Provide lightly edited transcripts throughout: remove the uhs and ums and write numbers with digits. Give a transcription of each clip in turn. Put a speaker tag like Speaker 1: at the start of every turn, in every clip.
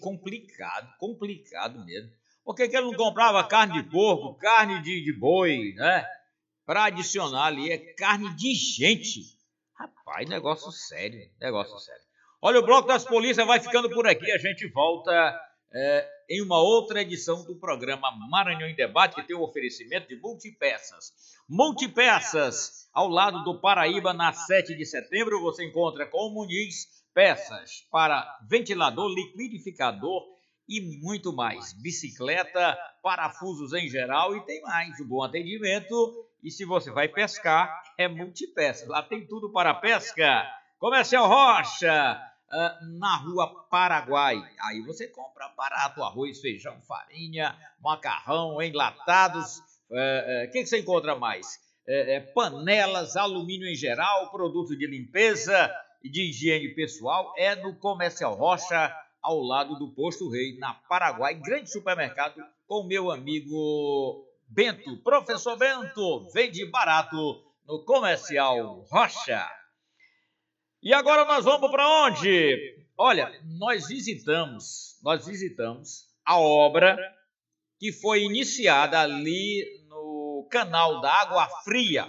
Speaker 1: complicado mesmo. Por que ele não comprava carne de porco, carne de boi, né? Para adicionar ali, é carne de gente. Rapaz, negócio sério, negócio sério. Olha, o Bloco das Polícias vai ficando por aqui. A gente volta em uma outra edição do programa Maranhão em Debate, que tem o oferecimento de Multipeças. Multipeças, ao lado do Paraíba, na 7 de setembro, você encontra com o Muniz peças para ventilador, liquidificador e muito mais. Bicicleta, parafusos em geral e tem mais. Um bom atendimento. E se você vai pescar, é Multipeças. Lá tem tudo para pesca. Comercial Rocha, na Rua Paraguai. Aí você compra barato, arroz, feijão, farinha, macarrão, enlatados. O que você encontra mais? Panelas, alumínio em geral, produtos de limpeza e de higiene pessoal. É no Comercial Rocha, ao lado do Posto Rei, na Paraguai. Grande supermercado com meu amigo Bento. Professor Bento, vende barato no Comercial Rocha. E agora nós vamos para onde? Olha, nós visitamos a obra que foi iniciada ali no canal da Água Fria,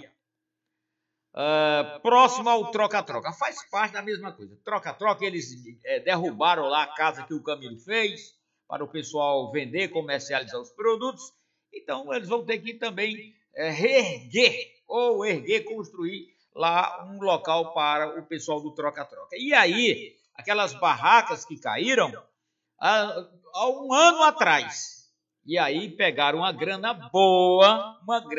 Speaker 1: próximo ao Troca-Troca. Faz parte da mesma coisa. Troca-Troca, eles derrubaram lá a casa que o Camilo fez para o pessoal vender, comercializar os produtos. Então, eles vão ter que também construir lá um local para o pessoal do Troca-Troca. E aí, aquelas barracas que caíram há um ano atrás. E aí pegaram uma grana boa,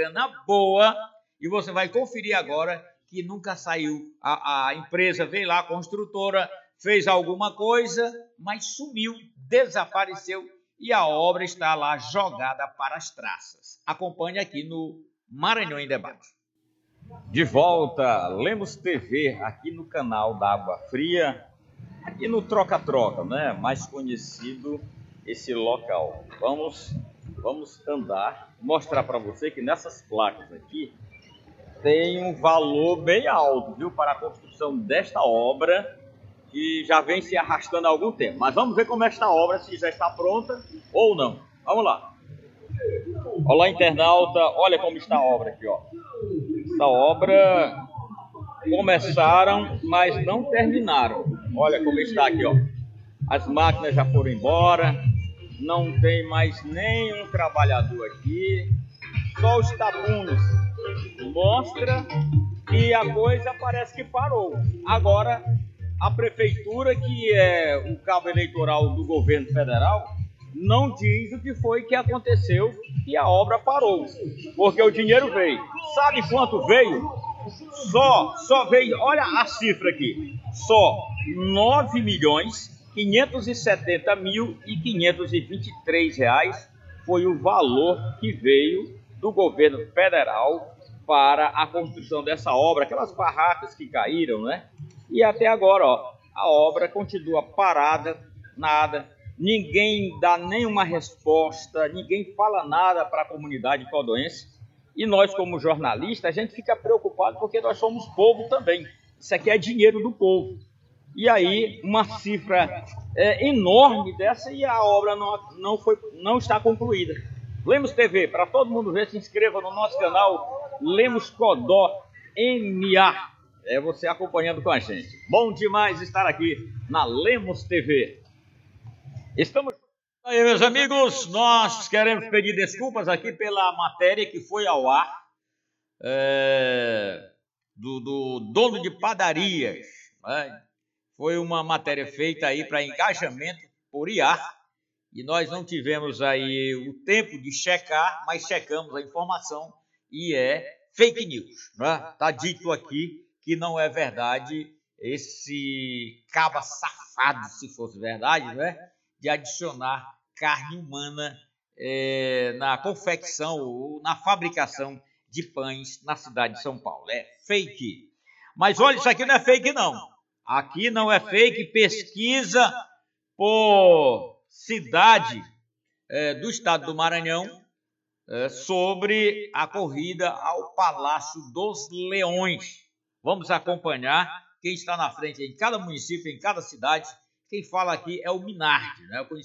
Speaker 1: e você vai conferir agora que nunca saiu. A empresa veio lá, a construtora, fez alguma coisa, mas sumiu, desapareceu, e a obra está lá jogada para as traças. Acompanhe aqui no Maranhão em Debate. De volta, Lemos TV, aqui no canal da Água Fria, aqui no Troca-Troca, né? Mais conhecido esse local. Vamos andar, mostrar para você que nessas placas aqui tem um valor bem alto, viu? Para a construção desta obra, que já vem se arrastando há algum tempo. Mas vamos ver como é esta obra, se já está pronta ou não. Vamos lá. Olá, internauta, olha como está a obra aqui, ó. Essa obra começaram, mas não terminaram. Olha como está aqui, ó. As máquinas já foram embora, não tem mais nenhum trabalhador aqui, só os tapumes. Mostra que a coisa parece que parou. Agora, a prefeitura, que é o cabo eleitoral do governo federal, não diz o que foi que aconteceu e a obra parou, porque o dinheiro veio. Sabe quanto veio? Só veio, olha a cifra aqui, só R$9.570.523 foi o valor que veio do governo federal para a construção dessa obra, aquelas barracas que caíram, né? E até agora, ó, a obra continua parada, nada. Ninguém dá nenhuma resposta, ninguém fala nada para a comunidade caudoense. E nós, como jornalistas, a gente fica preocupado porque nós somos povo também. Isso aqui é dinheiro do povo. E aí, uma cifra enorme dessa e a obra não está concluída. Lemos TV, para todo mundo ver, se inscreva no nosso canal Lemos Codó MA. É você acompanhando com a gente. Bom demais estar aqui na Lemos TV. Estamos aí, meus amigos, nós queremos pedir desculpas aqui pela matéria que foi ao ar do dono de padarias, né? Foi uma matéria feita aí para engajamento por IA e nós não tivemos aí o tempo de checar, mas checamos a informação e é fake news, né? Tá dito aqui que não é verdade esse caba safado, se fosse verdade, né? De adicionar carne humana na confecção ou na fabricação de pães na cidade de São Paulo. É fake. Mas olha, isso aqui não é fake, não. Aqui não é fake. Pesquisa por cidade do estado do Maranhão sobre a corrida ao Palácio dos Leões. Vamos acompanhar quem está na frente em cada município, em cada cidade. Quem fala aqui é o Minardi, né?